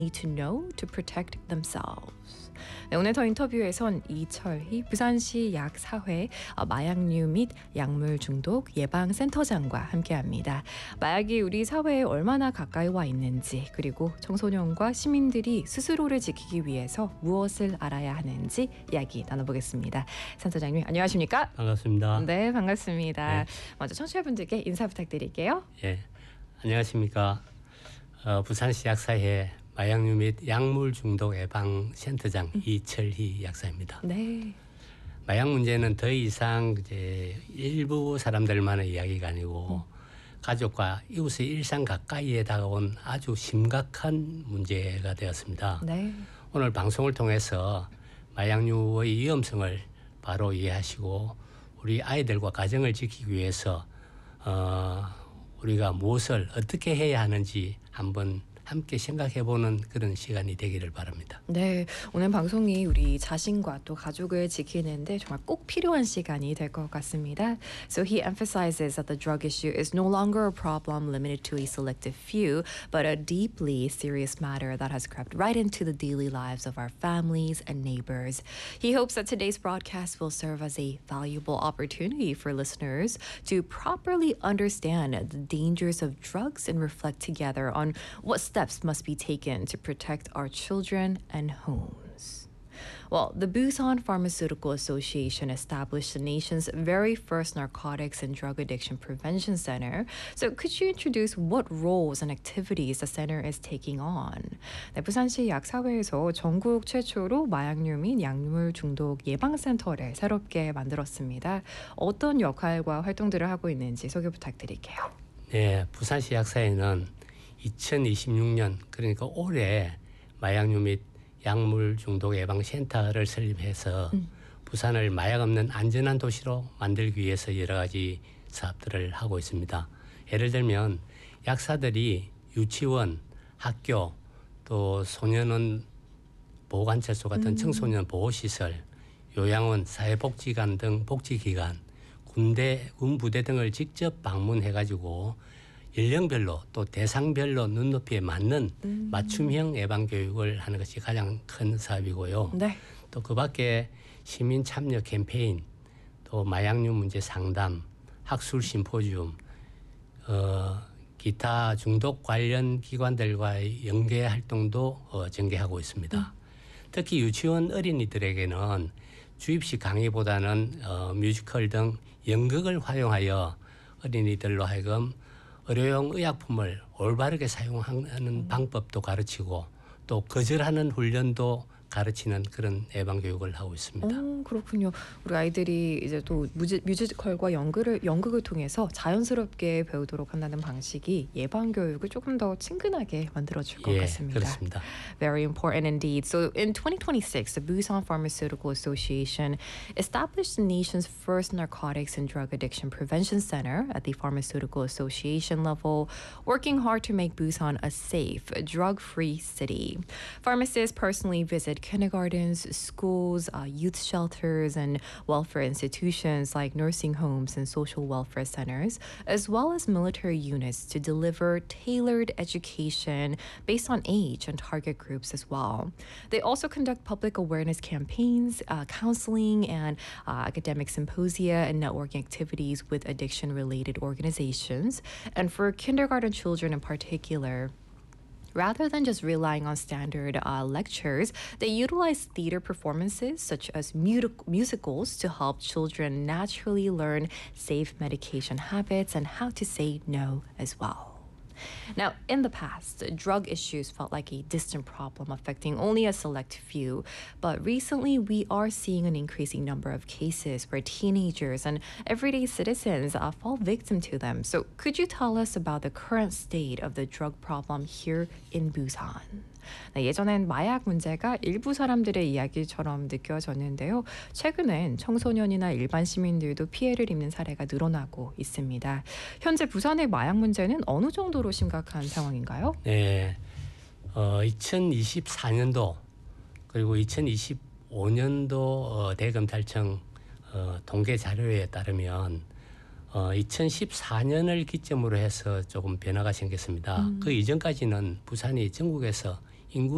need to know to protect themselves. 네, 오늘 더 인터뷰에선 이철희 부산시 약사회 마약류 및 약물 중독 예방센터장과 함께합니다. 마약이 우리 사회에 얼마나 가까이 와 있는지, 그리고 청소년과 시민들이 스스로를 지키기 위해서 무엇을 알아야 하는지 이야기 나눠보겠습니다. 센터장님 안녕하십니까? 반갑습니다. 네, 반갑습니다. 네. 먼저 청취자분들께 인사 부탁드릴게요. 예, 안녕하십니까? 부산시 약사회 마약류 및 약물 중독 예방 센터장 이철희 약사입니다. 네. 마약 문제는 더 이상 이제 일부 사람들만의 이야기가 아니고 가족과 이웃의 일상 가까이에 다가온 아주 심각한 문제가 되었습니다. 네. 오늘 방송을 통해서 마약류의 위험성을 바로 이해하시고 우리 아이들과 가정을 지키기 위해서 우리가 무엇을 어떻게 해야 하는지 한번 함께 생각해보는 그런 시간이 되기를 바랍니다. 네, 오늘 방송이 우리 자신과 또 가족을 지키는데 정말 꼭 필요한 시간이 될 것 같습니다. So he emphasizes that the drug issue is no longer a problem limited to a selective few, but a deeply serious matter that has crept right into the daily lives of our families and neighbors. He hopes that today's broadcast will serve as a valuable opportunity for listeners to properly understand the dangers of drugs and reflect together on what steps must be taken to protect our children and homes. Well, the Busan Pharmaceutical Association established the nation's very first narcotics and drug addiction prevention center. So could you introduce what roles and activities the center is taking on? 네, 부산시 약사회에서 전국 최초로 마약류 및 약물 중독 예방센터를 새롭게 만들었습니다. 어떤 역할과 활동들을 하고 있는지 소개 부탁드릴게요. 네, 부산시 약사회는 2026년 그러니까 올해 마약류 및 약물 중독 예방 센터를 설립해서 부산을 마약 없는 안전한 도시로 만들기 위해서 여러 가지 사업들을 하고 있습니다. 예를 들면 약사들이 유치원, 학교, 또 소년원 보호관찰소 같은 청소년 보호시설, 요양원, 사회복지관 등 복지기관, 군대, 군부대 등을 직접 방문해가지고 연령별로 또 대상별로 눈높이에 맞는 맞춤형 예방교육을 하는 것이 가장 큰 사업이고요. 네. 또 그 밖에 시민 참여 캠페인, 또 마약류 문제 상담, 학술 심포지움, 기타 중독 관련 기관들과의 연계 활동도 전개하고 있습니다. 특히 유치원 어린이들에게는 주입식 강의보다는 뮤지컬 등 연극을 활용하여 어린이들로 하여금 의료용 의약품을 올바르게 사용하는 방법도 가르치고 또 거절하는 훈련도 가르치는 그런 예방교육을 하고 있습니다. 그렇군요. 우리 아이들이 이제 또 뮤지컬과 연극을 통해서 자연스럽게 배우도록 한다는 방식이 예방교육을 조금 더 친근하게 만들어줄 것 같습니다. 그렇습니다. Very important indeed. So in 2026, the Busan Pharmaceutical Association established the nation's first narcotics and drug addiction prevention center at the Pharmaceutical Association level, working hard to make Busan a safe, drug-free city. Pharmacists personally visit kindergartens, schools, youth shelters, and welfare institutions like nursing homes and social welfare centers, as well as military units to deliver tailored education based on age and target groups as well. They also conduct public awareness campaigns, counseling, and academic symposia and networking activities with addiction-related organizations. And for kindergarten children in particular, rather than just relying on standard lectures, they utilize theater performances such as musicals to help children naturally learn safe medication habits and how to say no as well. Now, in the past, drug issues felt like a distant problem affecting only a select few, but recently we are seeing an increasing number of cases where teenagers and everyday citizens fall victim to them. So could you tell us about the current state of the drug problem here in Busan? 네, 예전엔 마약 문제가 일부 사람들의 이야기처럼 느껴졌는데요. 최근엔 청소년이나 일반 시민들도 피해를 입는 사례가 늘어나고 있습니다. 현재 부산의 마약 문제는 어느 정도로 심각한 상황인가요? 네, 2024년도 그리고 2025년도 대검찰청 통계 자료에 따르면 2014년을 기점으로 해서 조금 변화가 생겼습니다. 그 이전까지는 부산이 전국에서